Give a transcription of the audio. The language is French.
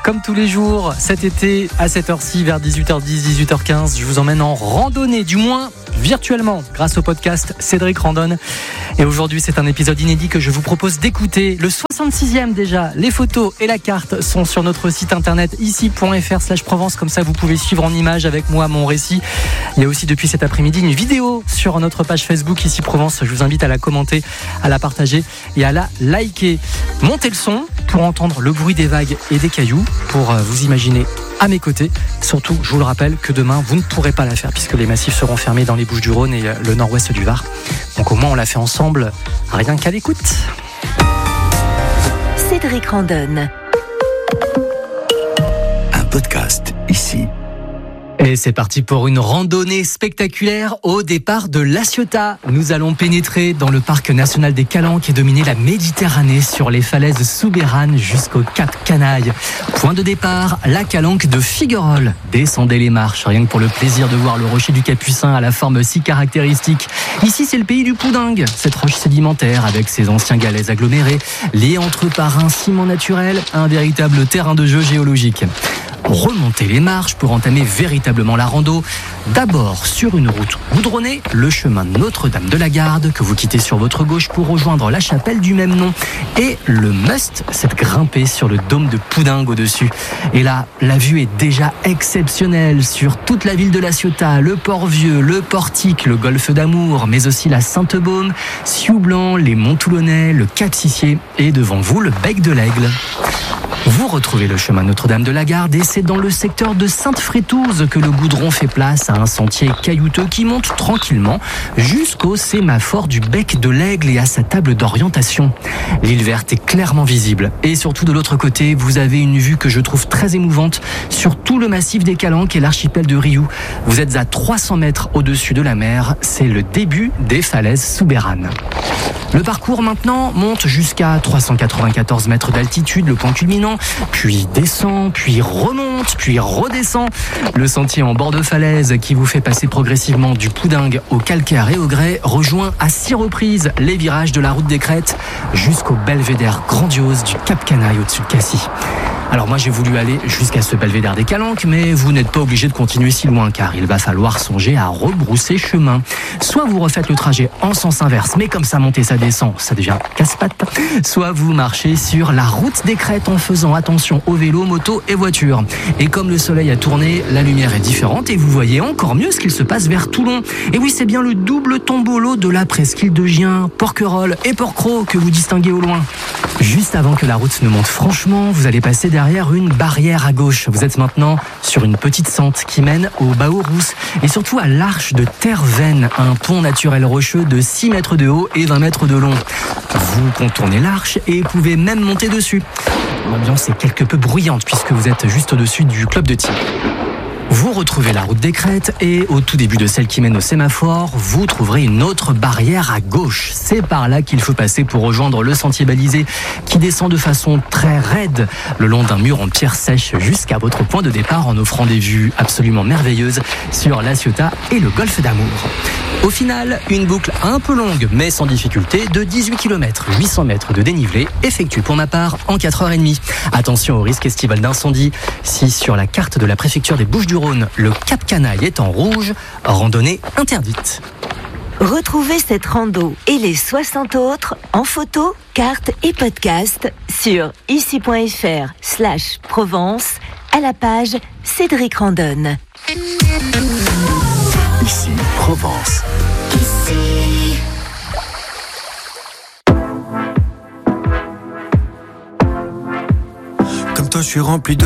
Comme tous les jours, cet été, à cette heure-ci, vers 18h10, 18h15, je vous emmène en randonnée, du moins virtuellement, grâce au podcast Cédric Randonne. Et aujourd'hui, c'est un épisode inédit que je vous propose d'écouter. Le 66e déjà, les photos et la carte sont sur notre site internet ici.fr/Provence. Comme ça, vous pouvez suivre en images avec moi mon récit. Il y a aussi depuis cet après-midi une vidéo sur notre page Facebook Ici Provence. Je vous invite à la commenter, à la partager et à la liker. Montez le son pour entendre le bruit des vagues et des cailloux, pour vous imaginer à mes côtés. Surtout, je vous le rappelle, que demain, vous ne pourrez pas la faire puisque les massifs seront fermés dans les Bouches-du-Rhône et le nord-ouest du Var. Donc au moins, on l'a fait ensemble, rien qu'à l'écoute. Cédric Randonne. Un podcast ici. Et c'est parti pour une randonnée spectaculaire au départ de La Ciotat. Nous allons pénétrer dans le parc national des Calanques et dominer la Méditerranée sur les falaises souberanes jusqu'au Cap Canaille. Point de départ, la Calanque de Figuerolles. Descendez les marches, rien que pour le plaisir de voir le rocher du Capucin à la forme si caractéristique. Ici, c'est le pays du Poudingue, cette roche sédimentaire avec ses anciens galets agglomérés, liés entre eux par un ciment naturel, un véritable terrain de jeu géologique. Remontez les marches pour entamer véritablement la rando. D'abord sur une route goudronnée, le chemin Notre-Dame de la Garde que vous quittez sur votre gauche pour rejoindre la chapelle du même nom. Et le must, c'est de grimper sur le dôme de Poudingue au-dessus. Et là, la vue est déjà exceptionnelle sur toute la ville de La Ciotat, le Port-Vieux, le Portique, le golfe d'Amour, mais aussi la Sainte-Baume, Sioux-Blanc, les Monts-Toulonnais, le Cap-Sissier et devant vous le Bec de l'Aigle. Vous retrouvez le chemin Notre-Dame de la Garde et c'est dans le secteur de Sainte-Frétouze que le goudron fait place à un sentier caillouteux qui monte tranquillement jusqu'au sémaphore du Bec de l'Aigle et à sa table d'orientation. L'île verte est clairement visible et surtout de l'autre côté, vous avez une vue que je trouve très émouvante sur tout le massif des Calanques et l'archipel de Riou. Vous êtes à 300 mètres au-dessus de la mer, c'est le début des falaises souberanes. Le parcours maintenant monte jusqu'à 394 mètres d'altitude, le point culminant, puis descend, puis remonte, puis redescend. Le sentier en bord de falaise qui vous fait passer progressivement du Poudingue au calcaire et au grès rejoint à 6 reprises les virages de la route des Crêtes jusqu'au belvédère grandiose du Cap Canaille au-dessus de Cassis. Alors moi j'ai voulu aller jusqu'à ce belvédère des Calanques, mais vous n'êtes pas obligé de continuer si loin car il va falloir songer à rebrousser chemin. Soit vous refaites le trajet en sens inverse, mais comme ça monte et ça descend, ça devient casse-pattes. Soit vous marchez sur la route des Crêtes en faisant attention aux vélos, motos et voitures. Et comme le soleil a tourné, la lumière est différente et vous voyez encore mieux ce qu'il se passe vers Toulon. Et oui, c'est bien le double tombolo de la presqu'île de Gien, Porquerolles et Porquerolles que vous distinguez au loin. Juste avant que la route ne monte franchement, vous allez passer derrière une barrière à gauche. Vous êtes maintenant sur une petite sente qui mène au Baourous et surtout à l'Arche de Terre-Veine, un pont naturel rocheux de 6 mètres de haut et 20 mètres de long. Vous contournez l'arche et pouvez même monter dessus. L'ambiance est quelque peu bruyante puisque vous êtes juste au-dessus du club de tir. Vous retrouvez la route des Crêtes et au tout début de celle qui mène au sémaphore, vous trouverez une autre barrière à gauche. C'est par là qu'il faut passer pour rejoindre le sentier balisé qui descend de façon très raide le long d'un mur en pierre sèche jusqu'à votre point de départ en offrant des vues absolument merveilleuses sur La Ciotat et le golfe d'Amour. Au final, une boucle un peu longue mais sans difficulté de 18 km, 800 mètres de dénivelé effectuée pour ma part en 4h30. Attention au risque estival d'incendie. Si sur la carte de la préfecture des Bouches-du-Rhône, le Cap Canaille est en rouge, randonnée interdite. Retrouvez cette rando et les 60 autres en photo, carte et podcast sur ici.fr/Provence à la page Cédric Randonne. Ici Provence. Ici. Comme toi, je suis rempli de